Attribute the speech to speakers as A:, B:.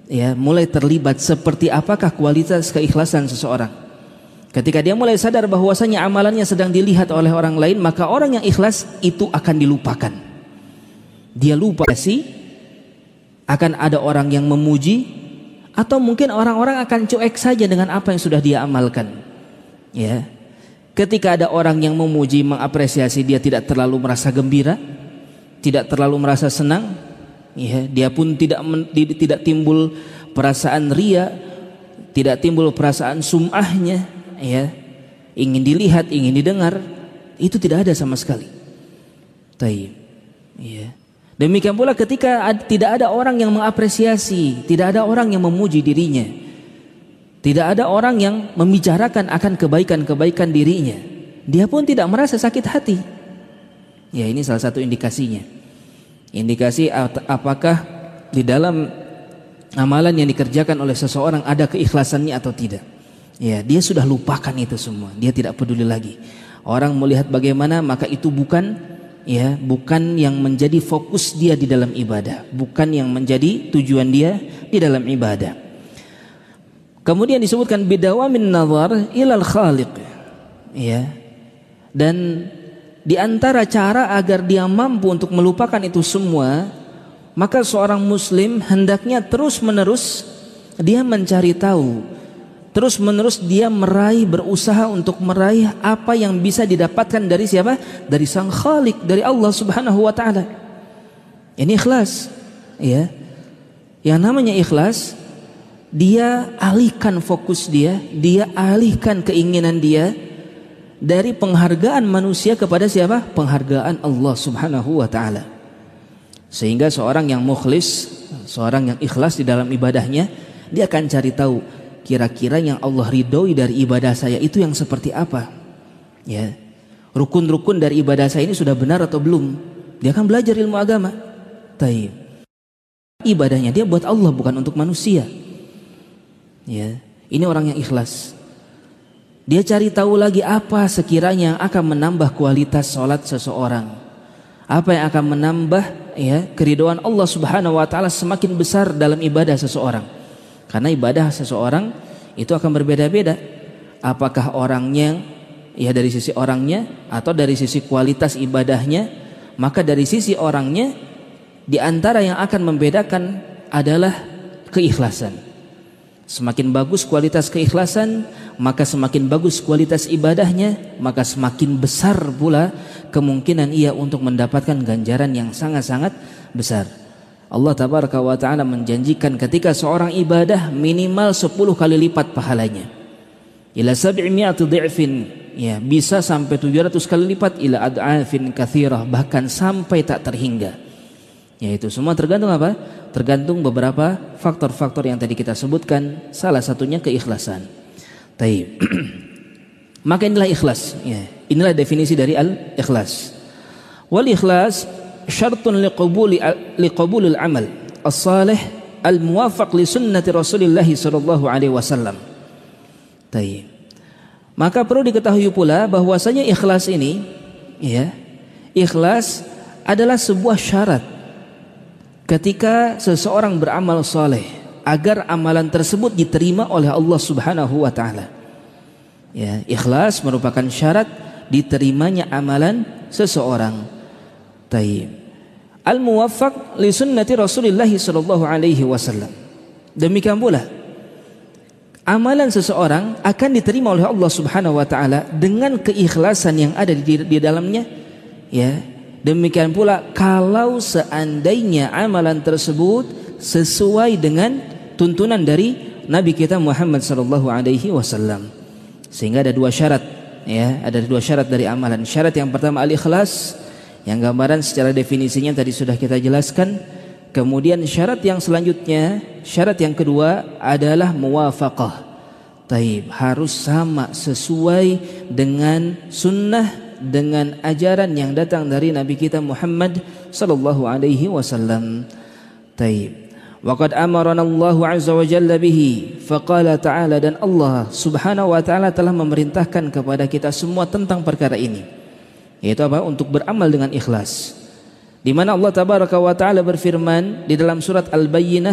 A: ya, mulai terlibat, seperti apakah kualitas keikhlasan seseorang. Ketika dia mulai sadar bahwasanya amalannya sedang dilihat oleh orang lain, maka orang yang ikhlas itu akan dilupakan. Dia lupa sih akan ada orang yang memuji, atau mungkin orang-orang akan cuek saja dengan apa yang sudah dia amalkan. Ya. Ketika ada orang yang memuji, mengapresiasi, dia tidak terlalu merasa gembira, tidak terlalu merasa senang, ya, dia pun tidak timbul perasaan ria, tidak timbul perasaan sum'ahnya, ya, ingin dilihat, ingin didengar, itu tidak ada sama sekali. Taib, ya. Demikian pula ketika tidak ada orang yang mengapresiasi, tidak ada orang yang memuji dirinya, tidak ada orang yang membicarakan akan kebaikan-kebaikan dirinya, dia pun tidak merasa sakit hati. Ya, ini salah satu indikasinya. Indikasi apakah di dalam amalan yang dikerjakan oleh seseorang ada keikhlasannya atau tidak. Ya, dia sudah lupakan itu semua, dia tidak peduli lagi. Orang melihat bagaimana, maka itu bukan yang menjadi fokus dia di dalam ibadah, bukan yang menjadi tujuan dia di dalam ibadah. Kemudian disebutkan bidawamin nazar ilal khaliq, ya. Dan di antara cara agar dia mampu untuk melupakan itu semua, maka seorang muslim hendaknya terus-menerus dia mencari tahu, terus-menerus dia berusaha untuk meraih apa yang bisa didapatkan dari siapa? Dari Sang Khaliq, dari Allah Subhanahu wa taala. Ini ikhlas, ya. Yang namanya ikhlas, dia alihkan fokus dia alihkan keinginan dia dari penghargaan manusia kepada siapa? Penghargaan Allah Subhanahu wa taala. Sehingga seorang yang mukhlis, seorang yang ikhlas di dalam ibadahnya, dia akan cari tahu kira-kira yang Allah ridhoi dari ibadah saya itu yang seperti apa. Ya. Rukun-rukun dari ibadah saya ini sudah benar atau belum? Dia akan belajar ilmu agama. Taib. Ibadahnya dia buat Allah, bukan untuk manusia. Ya. Ini orang yang ikhlas. Dia cari tahu lagi apa sekiranya yang akan menambah kualitas sholat seseorang, apa yang akan menambah, ya, keridhaan Allah Subhanahu wa taala semakin besar dalam ibadah seseorang. Karena ibadah seseorang itu akan berbeda-beda. Apakah orangnya, ya, dari sisi orangnya atau dari sisi kualitas ibadahnya. Maka dari sisi orangnya, di antara yang akan membedakan adalah keikhlasan. Semakin bagus kualitas keikhlasan, maka semakin bagus kualitas ibadahnya, maka semakin besar pula kemungkinan ia untuk mendapatkan ganjaran yang sangat-sangat besar. Allah tabaraka wa ta'ala menjanjikan ketika seorang ibadah minimal 10 kali lipat pahalanya. Ila 700 dhi'fin, ya, bisa sampai 700 kali lipat, ila ad'afin katsirah, bahkan sampai tak terhingga. Ya, itu semua tergantung apa? Tergantung beberapa faktor-faktor yang tadi kita sebutkan, salah satunya keikhlasan. Taib. Maka inilah ikhlas, ya. Inilah definisi dari al-ikhlas. Wal ikhlas syartun liqabulil amal as-salih al-muwafaq li sunnati Rasulillah sallallahu alaihi wasallam. Taib. Maka perlu diketahui pula bahwasanya ikhlas ini, ya, ikhlas adalah sebuah syarat ketika seseorang beramal saleh agar amalan tersebut diterima oleh Allah Subhanahu wa taala. Ya, ikhlas merupakan syarat diterimanya amalan seseorang. Taib. Al-muwaffaq li sunnati Rasulillah sallallahu alaihi wasallam. Demikian pula amalan seseorang akan diterima oleh Allah Subhanahu wa taala dengan keikhlasan yang ada di dalamnya, ya. Demikian pula kalau seandainya amalan tersebut sesuai dengan tuntunan dari Nabi kita Muhammad sallallahu alaihi wasallam. Sehingga ada dua syarat, ya, ada dua syarat dari amalan. Syarat yang pertama al-ikhlas, yang gambaran secara definisinya tadi sudah kita jelaskan. Kemudian syarat yang selanjutnya, syarat yang kedua adalah muwafaqah. Taib, harus sama, sesuai dengan sunnah, dengan ajaran yang datang dari Nabi kita Muhammad sallallahu alaihi wasallam. Taib. Wa qad amarana Allah azza wa jalla bihi, faqala ta'ala, dan Allah Subhanahu wa taala telah memerintahkan kepada kita semua tentang perkara ini. Yaitu apa? Untuk beramal dengan ikhlas. Di mana Allah tabaraka wa taala berfirman di dalam surat Al-Bayyinah